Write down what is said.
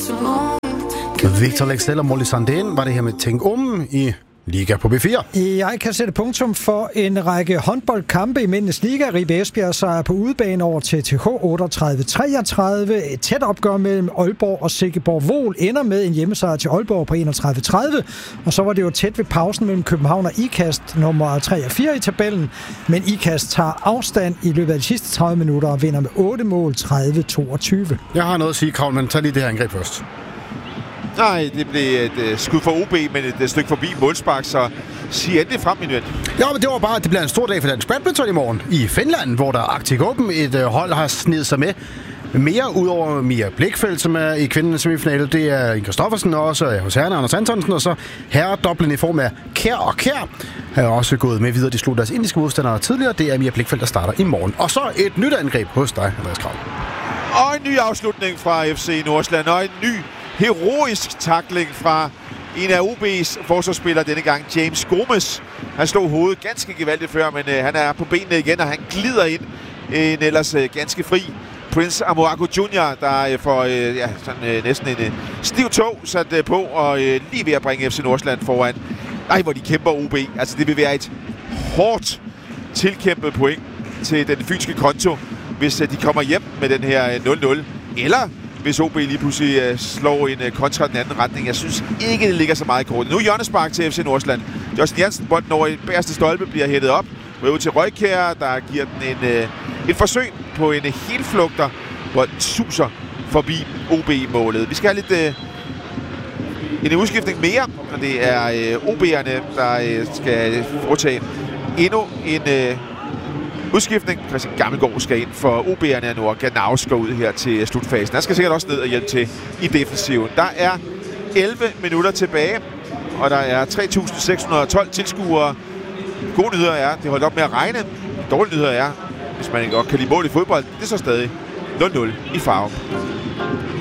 Victor Lexell og Molly Sandén var det her med Tænk om i Liga på B4. Jeg kan sætte punktum for en række håndboldkampe i Mændenes Liga. Ribe Esbjerg sejr på udebane over TTH 38-33. Et tæt opgør mellem Aalborg og Silkeborg Vol ender med en hjemmesejr til Aalborg på 31-30. Og så var det jo tæt ved pausen mellem København og Ikast, nummer 3 og 4 i tabellen. Men Ikast tager afstand i løbet af de sidste 30 minutter og vinder med 8 mål 30-22. Jeg har noget at sige, Kravl, men tag lige det her angreb først. Nej, det blev et skud for OB, men et stykke forbi målspark, så sig endelig frem, min ven. Ja, men det var bare, det bliver en stor dag for dansk badminton i morgen i Finland, hvor der er Arctic Open. Et hold har snedet sig med mere ud over Mia Blikfeldt, som er i kvindernes semifinale. Det er Inger Stoffersen og også hos herrerne Anders Antonsen, og så herredoublen i form af Kjær og Kjær har også gået med videre. De slog deres indiske modstandere tidligere. Det er Mia Blikfeldt, der starter i morgen. Og så et nyt angreb hos dig, Andreas Kravl. Og en ny afslutning fra FC Nordsjælland, og en ny heroisk tackling fra en af OB's forsvarsspillere denne gang, James Gomes. Han slog hovedet ganske gevaldigt før, men han er på benene igen, og han glider ind en ellers ganske fri Prince Amoako Jr., der får næsten en stiv tog sat på, og lige ved at bringe FC Nordsjælland foran. Ej, hvor de kæmper OB. Altså, det vil være et hårdt tilkæmpet point til den fynske konto, hvis de kommer hjem med den her 0-0. Eller hvis OB lige pludselig slår en kontra den anden retning. Jeg synes ikke, det ligger så meget i kortet. Nu hjørnespark til FC Nordsjælland. Justin Jansen, bolden over i bagerste stolpe, bliver hættet op. Ud til Røykjær, der giver den et forsøg på en helflugter. Bolden suser forbi OB-målet. Vi skal have lidt en udskiftning mere, og det er OB'erne, der skal foretage endnu en udskiftning. Christian Gammelgaard skal ind for OB'erne nu, og Ganaus går ud her til slutfasen. Han skal sikkert også ned og hjælpe til i defensiven. Der er 11 minutter tilbage, og der er 3.612 tilskuere. Gode nyheder er, det holdt op med at regne. Dårlige nyheder er, hvis man ikke godt kan lide mål i fodbold, det er så stadig 0-0 i Farum.